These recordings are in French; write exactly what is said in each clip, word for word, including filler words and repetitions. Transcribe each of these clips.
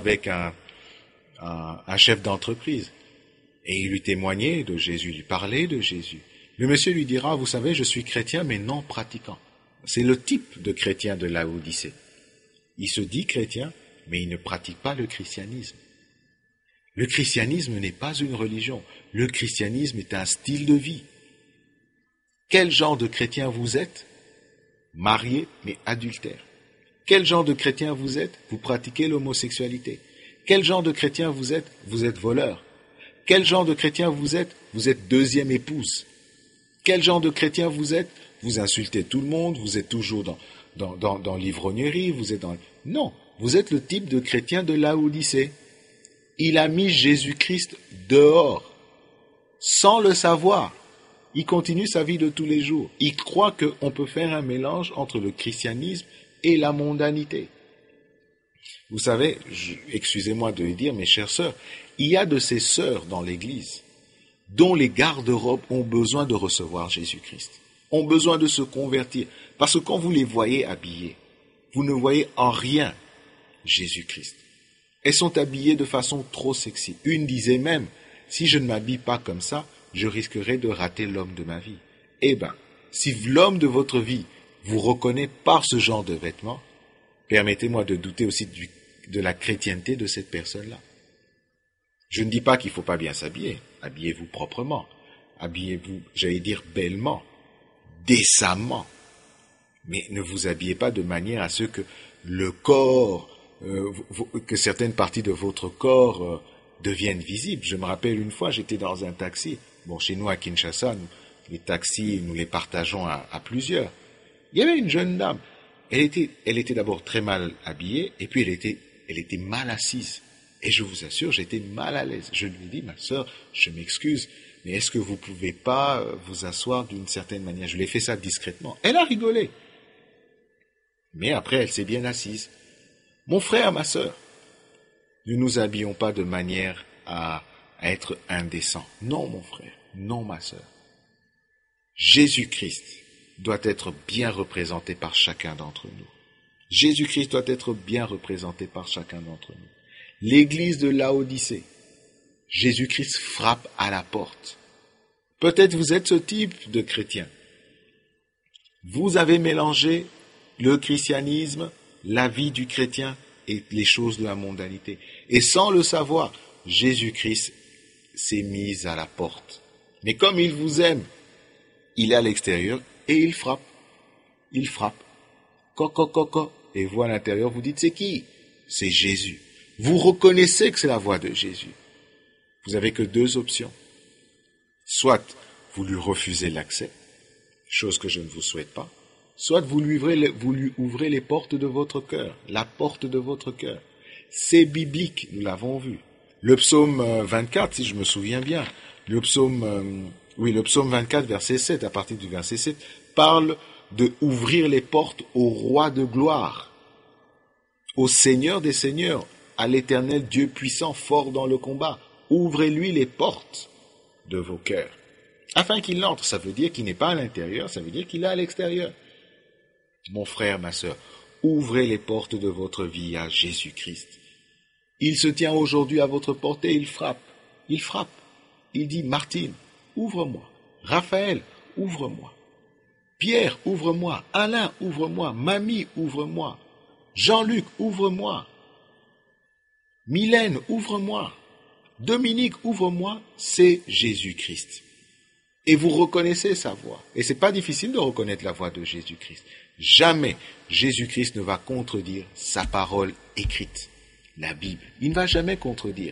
avec un, un, un chef d'entreprise. Et il lui témoignait de Jésus, il lui parlait de Jésus. Le monsieur lui dira, vous savez, je suis chrétien, mais non pratiquant. C'est le type de chrétien de Laodicée. Il se dit chrétien, mais il ne pratique pas le christianisme. Le christianisme n'est pas une religion. Le christianisme est un style de vie. Quel genre de chrétien vous êtes? Marié, mais adultère. Quel genre de chrétien vous êtes? Vous pratiquez l'homosexualité. Quel genre de chrétien vous êtes? Vous êtes voleur. Quel genre de chrétien vous êtes? Vous êtes deuxième épouse. Quel genre de chrétien vous êtes? Vous insultez tout le monde, vous êtes toujours dans, dans, dans, dans l'ivrognerie, vous êtes dans... Non, vous êtes le type de chrétien de Laodicée. Il a mis Jésus-Christ dehors, sans le savoir. Il continue sa vie de tous les jours. Il croit qu'on peut faire un mélange entre le christianisme et la mondanité. Vous savez, je, excusez-moi de le dire, mes chères sœurs, il y a de ces sœurs dans l'Église dont les garde-robes ont besoin de recevoir Jésus-Christ, ont besoin de se convertir. Parce que quand vous les voyez habillées, vous ne voyez en rien Jésus-Christ. Elles sont habillées de façon trop sexy. Une disait même, si je ne m'habille pas comme ça, je risquerais de rater l'homme de ma vie. Eh bien, si l'homme de votre vie vous reconnaît par ce genre de vêtements, permettez-moi de douter aussi du, de la chrétienté de cette personne-là. Je ne dis pas qu'il ne faut pas bien s'habiller. Habillez-vous proprement. Habillez-vous, j'allais dire, bellement, décemment. Mais ne vous habillez pas de manière à ce que le corps, euh, que certaines parties de votre corps euh, deviennent visibles. Je me rappelle une fois, j'étais dans un taxi. Bon, chez nous à Kinshasa, nous, les taxis, nous les partageons à, à plusieurs. Il y avait une jeune dame. Elle était, elle était d'abord très mal habillée, et puis elle était, elle était mal assise. Et je vous assure, j'étais mal à l'aise. Je lui ai dit, ma sœur, je m'excuse, mais est-ce que vous ne pouvez pas vous asseoir d'une certaine manière? Je lui ai fait ça discrètement. Elle a rigolé. Mais après, elle s'est bien assise. Mon frère, ma sœur, ne nous habillons pas de manière à, à être indécents. Non, mon frère, non, ma sœur. Jésus-Christ doit être bien représenté par chacun d'entre nous. Jésus-Christ doit être bien représenté par chacun d'entre nous. L'église de Laodicée, Jésus-Christ frappe à la porte. Peut-être vous êtes ce type de chrétien. Vous avez mélangé le christianisme, la vie du chrétien et les choses de la mondanité. Et sans le savoir, Jésus-Christ s'est mis à la porte. Mais comme il vous aime, il est à l'extérieur et il frappe. Il frappe. Coco, coco. Et vous à l'intérieur, vous dites, c'est qui? C'est Jésus. Vous reconnaissez que c'est la voix de Jésus. Vous n'avez que deux options. Soit vous lui refusez l'accès, chose que je ne vous souhaite pas, soit vous lui ouvrez les, vous lui ouvrez les portes de votre cœur, la porte de votre cœur. C'est biblique, nous l'avons vu. Le psaume vingt-quatre, si je me souviens bien, le psaume, euh, oui, le psaume vingt-quatre, verset sept, à partir du verset sept, parle de ouvrir les portes au roi de gloire, au Seigneur des seigneurs, à l'Éternel Dieu puissant, fort dans le combat. Ouvrez-lui les portes de vos cœurs, afin qu'il entre. Ça veut dire qu'il n'est pas à l'intérieur, ça veut dire qu'il est à l'extérieur. Mon frère, ma sœur, ouvrez les portes de votre vie à Jésus-Christ. Il se tient aujourd'hui à votre porte et il frappe. Il frappe. Il dit, Martine, ouvre-moi. Raphaël, ouvre-moi. Pierre, ouvre-moi. Alain, ouvre-moi. Mamie, ouvre-moi. Jean-Luc, ouvre-moi. Mylène, ouvre-moi. Dominique, ouvre-moi. C'est Jésus-Christ. Et vous reconnaissez sa voix. Et c'est pas difficile de reconnaître la voix de Jésus-Christ. Jamais Jésus-Christ ne va contredire sa parole écrite, la Bible. Il ne va jamais contredire.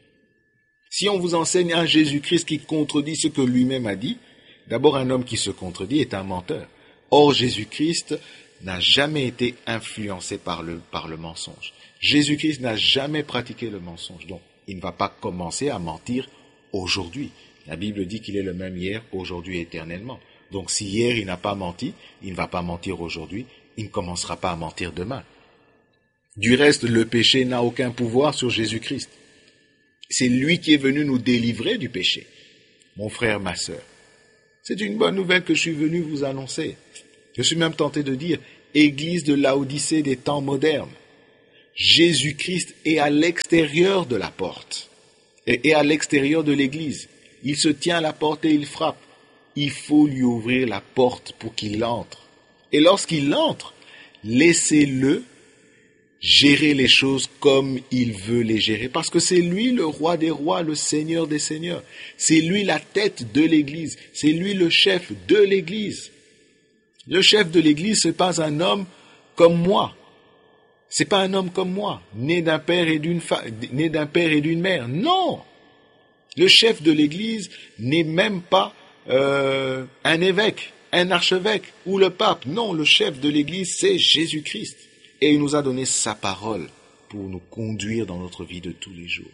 Si on vous enseigne un Jésus-Christ qui contredit ce que lui-même a dit, d'abord un homme qui se contredit est un menteur. Or, Jésus-Christ n'a jamais été influencé par le, par le mensonge. Jésus-Christ n'a jamais pratiqué le mensonge. Donc, il ne va pas commencer à mentir aujourd'hui. La Bible dit qu'il est le même hier, aujourd'hui et éternellement. Donc, si hier il n'a pas menti, il ne va pas mentir aujourd'hui, il ne commencera pas à mentir demain. Du reste, le péché n'a aucun pouvoir sur Jésus-Christ. C'est lui qui est venu nous délivrer du péché. Mon frère, ma sœur, c'est une bonne nouvelle que je suis venu vous annoncer. Je suis même tenté de dire, Église de Laodicée des temps modernes. Jésus-Christ est à l'extérieur de la porte et à l'extérieur de l'église. Il se tient à la porte et il frappe. Il faut lui ouvrir la porte pour qu'il entre. Et lorsqu'il entre, laissez-le gérer les choses comme il veut les gérer. Parce que c'est lui le roi des rois, le seigneur des seigneurs. C'est lui la tête de l'église. C'est lui le chef de l'église. Le chef de l'église, ce n'est pas un homme comme moi. C'est pas un homme comme moi, né d'un père et d'une fa... né d'un père et d'une mère. Non! Le chef de l'église n'est même pas euh, un évêque, un archevêque ou le pape. Non, le chef de l'église, c'est Jésus-Christ. Et il nous a donné sa parole pour nous conduire dans notre vie de tous les jours.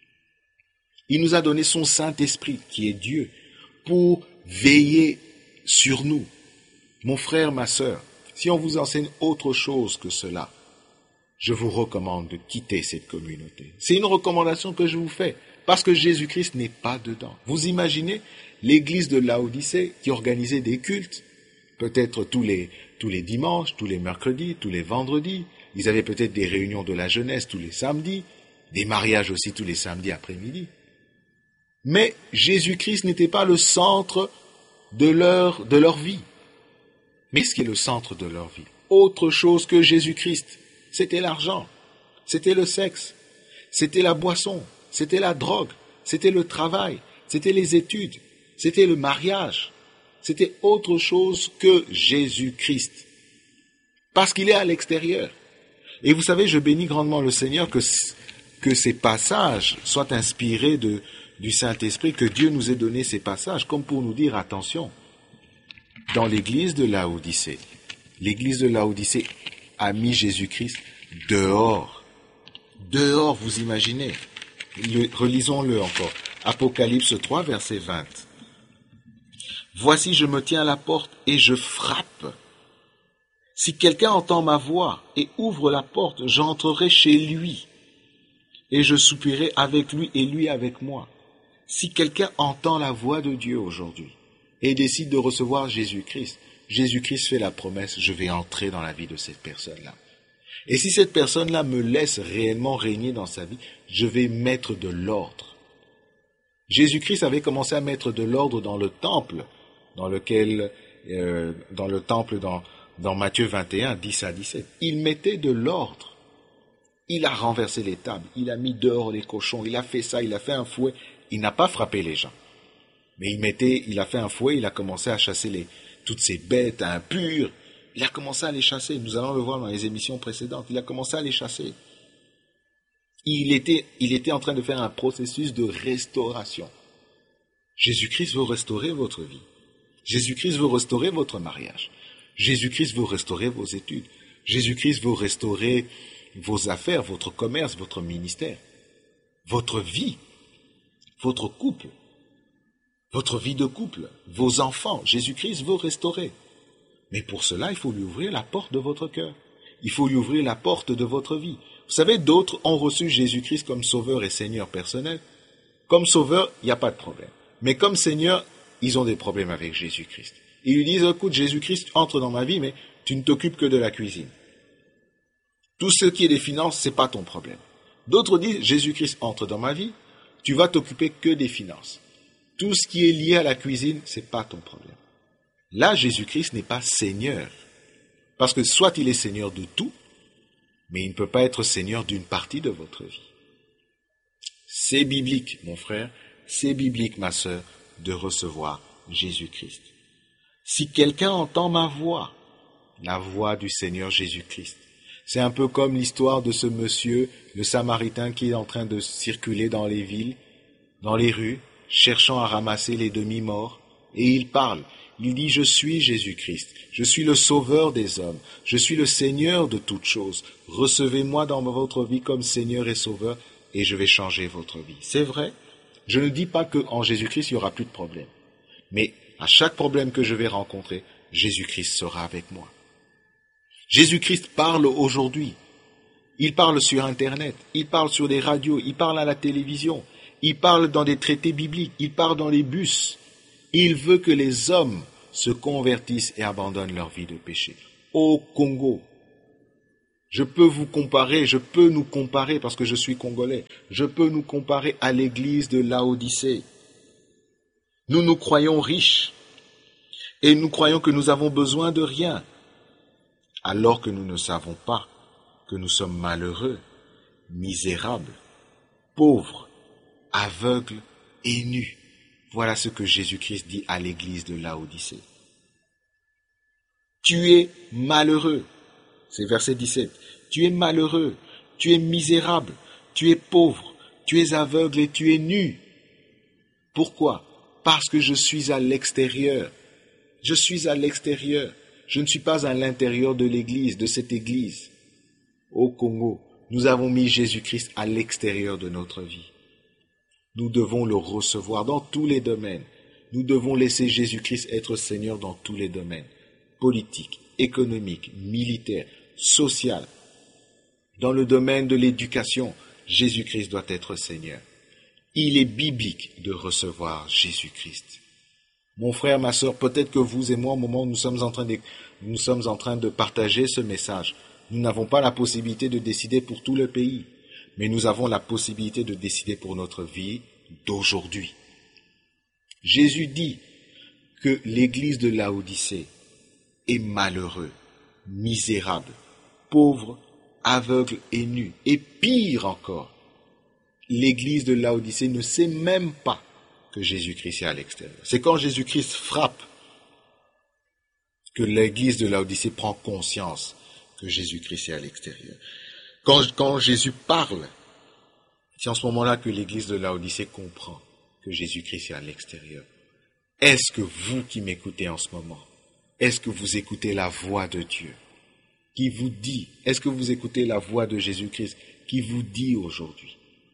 Il nous a donné son Saint-Esprit, qui est Dieu, pour veiller sur nous. Mon frère, ma sœur, si on vous enseigne autre chose que cela, je vous recommande de quitter cette communauté. C'est une recommandation que je vous fais, parce que Jésus-Christ n'est pas dedans. Vous imaginez l'église de Laodicée qui organisait des cultes, peut-être tous les, tous les dimanches, tous les mercredis, tous les vendredis. Ils avaient peut-être des réunions de la jeunesse tous les samedis, des mariages aussi tous les samedis après-midi. Mais Jésus-Christ n'était pas le centre de leur, de leur vie. Mais ce qui est le centre de leur vie, autre chose que Jésus-Christ, c'était l'argent, c'était le sexe, c'était la boisson, c'était la drogue, c'était le travail, c'était les études, c'était le mariage, c'était autre chose que Jésus-Christ. Parce qu'il est à l'extérieur. Et vous savez, je bénis grandement le Seigneur que, que ces passages soient inspirés de, du Saint-Esprit, que Dieu nous ait donné ces passages, comme pour nous dire, attention, dans l'église de Laodicée, l'église de Laodicée a mis Jésus-Christ dehors. Dehors, vous imaginez. Le, relisons-le encore. Apocalypse trois, verset vingt. Voici, je me tiens à la porte et je frappe. Si quelqu'un entend ma voix et ouvre la porte, j'entrerai chez lui et je soupirai avec lui et lui avec moi. Si quelqu'un entend la voix de Dieu aujourd'hui et décide de recevoir Jésus-Christ, Jésus-Christ fait la promesse, je vais entrer dans la vie de cette personne-là. Et si cette personne-là me laisse réellement régner dans sa vie, je vais mettre de l'ordre. Jésus-Christ avait commencé à mettre de l'ordre dans le temple, dans lequel, euh, dans le temple dans, dans Matthieu vingt et un, dix à dix-sept. Il mettait de l'ordre. Il a renversé les tables, il a mis dehors les cochons, il a fait ça, il a fait un fouet. Il n'a pas frappé les gens. Mais il mettait, il a fait un fouet, il a commencé à chasser les, toutes ces bêtes impures. Il a commencé à les chasser. Nous allons le voir dans les émissions précédentes. Il a commencé à les chasser. Il était, il était en train de faire un processus de restauration. Jésus-Christ veut restaurer votre vie. Jésus-Christ veut restaurer votre mariage. Jésus-Christ veut restaurer vos études. Jésus-Christ veut restaurer vos affaires, votre commerce, votre ministère, votre vie, votre couple, votre vie de couple, vos enfants. Jésus-Christ veut restaurer. Mais pour cela, il faut lui ouvrir la porte de votre cœur. Il faut lui ouvrir la porte de votre vie. Vous savez, d'autres ont reçu Jésus-Christ comme sauveur et Seigneur personnel. Comme sauveur, il n'y a pas de problème. Mais comme Seigneur, ils ont des problèmes avec Jésus-Christ. Ils lui disent, écoute, Jésus-Christ entre dans ma vie, mais tu ne t'occupes que de la cuisine. Tout ce qui est des finances, ce n'est pas ton problème. D'autres disent, Jésus-Christ entre dans ma vie, tu vas t'occuper que des finances. Tout ce qui est lié à la cuisine, ce n'est pas ton problème. Là, Jésus-Christ n'est pas Seigneur. Parce que soit il est Seigneur de tout, mais il ne peut pas être Seigneur d'une partie de votre vie. C'est biblique, mon frère, c'est biblique, ma sœur, de recevoir Jésus-Christ. Si quelqu'un entend ma voix, la voix du Seigneur Jésus-Christ, c'est un peu comme l'histoire de ce monsieur, le Samaritain, qui est en train de circuler dans les villes, dans les rues, cherchant à ramasser les demi-morts, et il parle. Il dit, je suis Jésus-Christ, je suis le sauveur des hommes, je suis le Seigneur de toutes choses. Recevez-moi dans votre vie comme Seigneur et Sauveur, et je vais changer votre vie. C'est vrai, je ne dis pas qu'en Jésus-Christ, il n'y aura plus de problème. Mais à chaque problème que je vais rencontrer, Jésus-Christ sera avec moi. Jésus-Christ parle aujourd'hui. Il parle sur Internet, il parle sur des radios, il parle à la télévision, il parle dans des traités bibliques, il parle dans les bus. Il veut que les hommes se convertissent et abandonnent leur vie de péché. Au Congo, Je peux vous comparer, je peux nous comparer, parce que je suis congolais, je peux nous comparer à l'église de Laodicée. Nous nous croyons riches et nous croyons que nous avons besoin de rien, alors que nous ne savons pas que nous sommes malheureux, misérables, pauvres, aveugles et nus. Voilà ce que Jésus-Christ dit à l'église de Laodicée. Tu es malheureux. C'est verset dix-sept. Tu es malheureux, tu es misérable, tu es pauvre, tu es aveugle et tu es nu. Pourquoi? Parce que je suis à l'extérieur. Je suis à l'extérieur. Je ne suis pas à l'intérieur de l'église, de cette église. Au Congo, nous avons mis Jésus-Christ à l'extérieur de notre vie. Nous devons le recevoir dans tous les domaines. Nous devons laisser Jésus-Christ être Seigneur dans tous les domaines. Politique, économique, militaire, social. Dans le domaine de l'éducation, Jésus-Christ doit être Seigneur. Il est biblique de recevoir Jésus-Christ. Mon frère, ma sœur, peut-être que vous et moi, au moment où nous sommes en train de, nous sommes en train de partager ce message, nous n'avons pas la possibilité de décider pour tout le pays, mais nous avons la possibilité de décider pour notre vie d'aujourd'hui. Jésus dit que l'église de Laodicée est malheureux, misérable, pauvre, aveugle et nu. Et pire encore, l'église de Laodicée ne sait même pas que Jésus-Christ est à l'extérieur. C'est quand Jésus-Christ frappe que l'église de Laodicée prend conscience que Jésus-Christ est à l'extérieur. Quand, quand Jésus parle, c'est en ce moment-là que l'église de Laodicée comprend que Jésus-Christ est à l'extérieur. Est-ce que vous qui m'écoutez en ce moment, est-ce que vous écoutez la voix de Dieu qui vous dit, est-ce que vous écoutez la voix de Jésus-Christ qui vous dit aujourd'hui,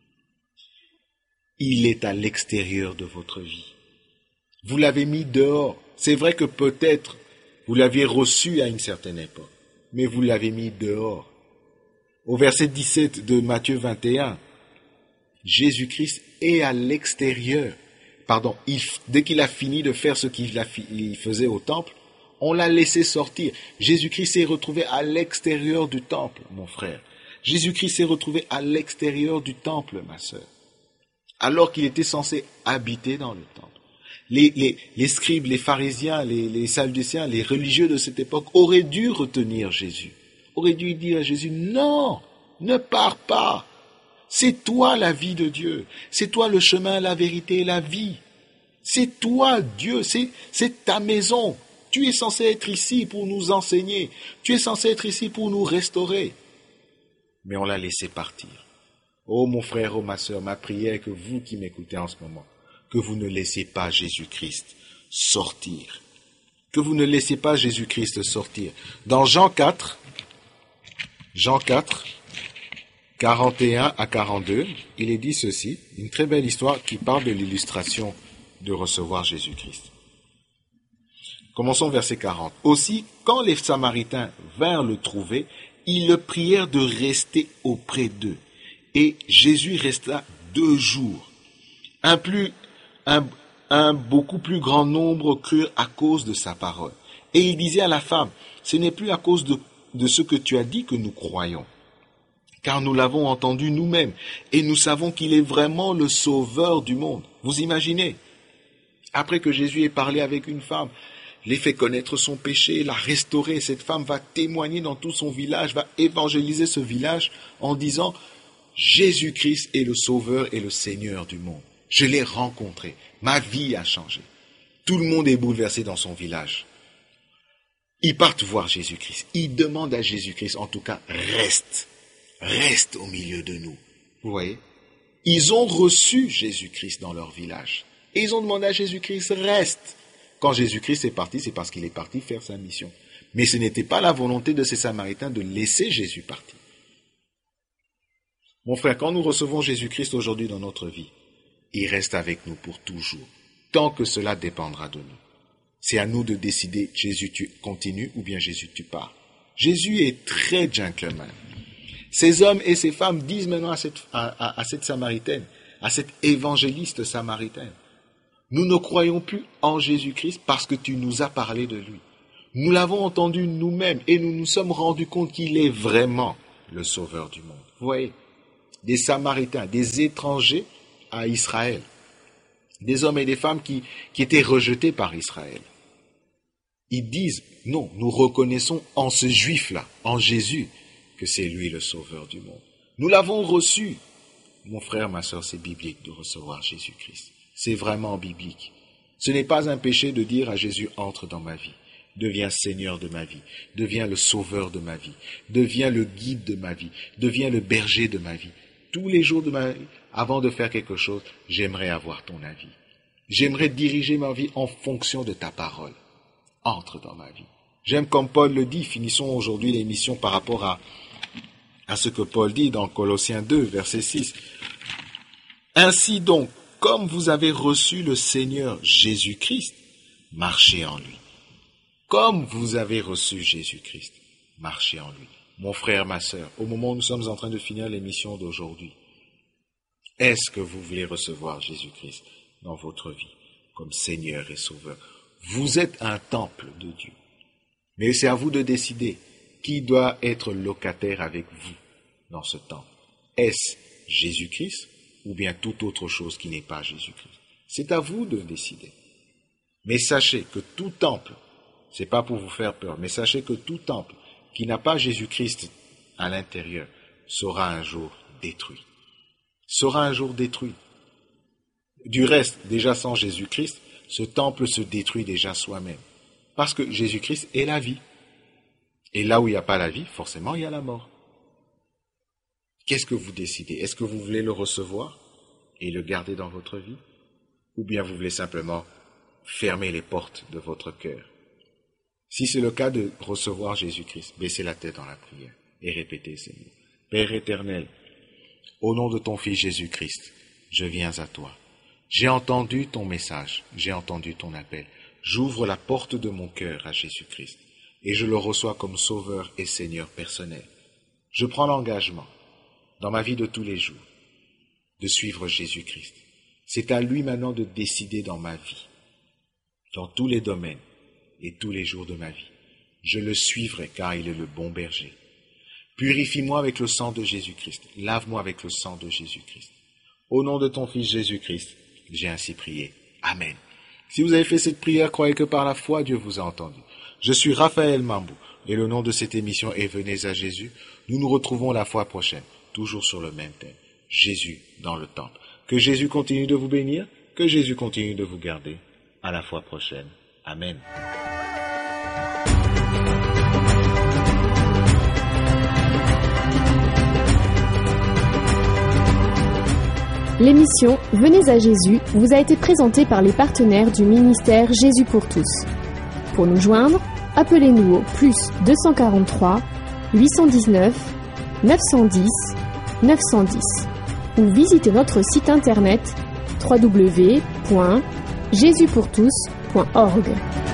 il est à l'extérieur de votre vie. Vous l'avez mis dehors. C'est vrai que peut-être vous l'aviez reçu à une certaine époque, mais vous l'avez mis dehors. Au verset dix-sept de Matthieu vingt et un, Jésus-Christ est à l'extérieur. Pardon, il, dès qu'il a fini de faire ce qu'il a, il faisait au temple, on l'a laissé sortir. Jésus-Christ s'est retrouvé à l'extérieur du temple, mon frère. Jésus-Christ s'est retrouvé à l'extérieur du temple, ma sœur, alors qu'il était censé habiter dans le temple. Les, les, les scribes, les pharisiens, les, les sadducéens, les religieux de cette époque auraient dû retenir Jésus, auraient dû dire à Jésus, non, ne pars pas. C'est toi la vie de Dieu, c'est toi le chemin, la vérité et la vie. C'est toi Dieu, c'est, c'est ta maison. Tu es censé être ici pour nous enseigner, tu es censé être ici pour nous restaurer. Mais on l'a laissé partir. Oh mon frère, oh ma sœur, ma prière est que vous qui m'écoutez en ce moment, que vous ne laissiez pas Jésus-Christ sortir. Que vous ne laissiez pas Jésus-Christ sortir. Dans Jean quatre, Jean quatre, quarante et un à quarante-deux, il est dit ceci, une très belle histoire qui parle de l'illustration de recevoir Jésus-Christ. Commençons verset quarante. Aussi, quand les Samaritains vinrent le trouver, ils le prièrent de rester auprès d'eux. Et Jésus resta deux jours. Un, plus, un, un beaucoup plus grand nombre crurent à cause de sa parole. Et il disait à la femme, ce n'est plus à cause de, de ce que tu as dit que nous croyons, car nous l'avons entendu nous-mêmes, et nous savons qu'il est vraiment le sauveur du monde. Vous imaginez, après que Jésus ait parlé avec une femme, l'ait fait connaître son péché, l'a restauré, cette femme va témoigner dans tout son village, va évangéliser ce village en disant « Jésus-Christ est le Sauveur et le Seigneur du monde. Je l'ai rencontré, ma vie a changé. » Tout le monde est bouleversé dans son village. Ils partent voir Jésus-Christ. Ils demandent à Jésus-Christ, en tout cas, reste, reste au milieu de nous. Vous voyez? Ils ont reçu Jésus-Christ dans leur village. Et ils ont demandé à Jésus-Christ, reste. Quand Jésus-Christ est parti, c'est parce qu'il est parti faire sa mission. Mais ce n'était pas la volonté de ces Samaritains de laisser Jésus partir. Mon frère, quand nous recevons Jésus-Christ aujourd'hui dans notre vie, il reste avec nous pour toujours, tant que cela dépendra de nous. C'est à nous de décider, Jésus, tu continues ou bien Jésus, tu pars. Jésus est très gentleman. Ces hommes et ces femmes disent maintenant à cette, à, à, à cette Samaritaine, à cette évangéliste samaritaine, nous ne croyons plus en Jésus-Christ parce que tu nous as parlé de lui. Nous l'avons entendu nous-mêmes et nous nous sommes rendus compte qu'il est vraiment le Sauveur du monde. Vous voyez, des Samaritains, des étrangers à Israël, des hommes et des femmes qui, qui étaient rejetés par Israël. Ils disent, non, nous reconnaissons en ce Juif-là, en Jésus, que c'est lui le Sauveur du monde. Nous l'avons reçu. Mon frère, ma sœur, c'est biblique de recevoir Jésus-Christ. C'est vraiment biblique. Ce n'est pas un péché de dire à Jésus, entre dans ma vie, deviens Seigneur de ma vie, deviens le Sauveur de ma vie, deviens le guide de ma vie, deviens le berger de ma vie. Tous les jours de ma vie, avant de faire quelque chose, j'aimerais avoir ton avis. J'aimerais diriger ma vie en fonction de ta parole. Entre dans ma vie. J'aime comme Paul le dit, finissons aujourd'hui l'émission par rapport à, à ce que Paul dit dans Colossiens deux, verset six. Ainsi donc, comme vous avez reçu le Seigneur Jésus-Christ, marchez en lui. Comme vous avez reçu Jésus-Christ, marchez en lui. Mon frère, ma sœur, au moment où nous sommes en train de finir l'émission d'aujourd'hui, est-ce que vous voulez recevoir Jésus-Christ dans votre vie comme Seigneur et Sauveur? Vous êtes un temple de Dieu. Mais c'est à vous de décider qui doit être locataire avec vous dans ce temple. Est-ce Jésus-Christ ou bien toute autre chose qui n'est pas Jésus-Christ? C'est à vous de décider. Mais sachez que tout temple, c'est pas pour vous faire peur, mais sachez que tout temple qui n'a pas Jésus-Christ à l'intérieur sera un jour détruit. Sera un jour détruit. Du reste, déjà sans Jésus-Christ, ce temple se détruit déjà soi-même. Parce que Jésus-Christ est la vie. Et là où il n'y a pas la vie, forcément, il y a la mort. Qu'est-ce que vous décidez? Est-ce que vous voulez le recevoir et le garder dans votre vie? Ou bien vous voulez simplement fermer les portes de votre cœur? Si c'est le cas de recevoir Jésus-Christ, baissez la tête dans la prière et répétez ces mots. Père éternel, au nom de ton Fils Jésus-Christ, je viens à toi. J'ai entendu ton message, j'ai entendu ton appel. J'ouvre la porte de mon cœur à Jésus-Christ et je le reçois comme Sauveur et Seigneur personnel. Je prends l'engagement, dans ma vie de tous les jours, de suivre Jésus-Christ. C'est à lui maintenant de décider dans ma vie, dans tous les domaines et tous les jours de ma vie. Je le suivrai car il est le bon berger. Purifie-moi avec le sang de Jésus-Christ. Lave-moi avec le sang de Jésus-Christ. Au nom de ton Fils Jésus-Christ, j'ai ainsi prié. Amen. Si vous avez fait cette prière, croyez que par la foi, Dieu vous a entendu. Je suis Raphaël Mambou et le nom de cette émission est Venez à Jésus. Nous nous retrouvons la fois prochaine, toujours sur le même thème. Jésus dans le temple. Que Jésus continue de vous bénir, que Jésus continue de vous garder. À la fois prochaine. Amen. L'émission Venez à Jésus vous a été présentée par les partenaires du ministère Jésus pour tous. Pour nous joindre, appelez-nous au plus deux cent quarante-trois, huit cent dix-neuf, neuf cent dix, neuf cent dix ou visitez notre site internet w w w point jésus pour tous point org.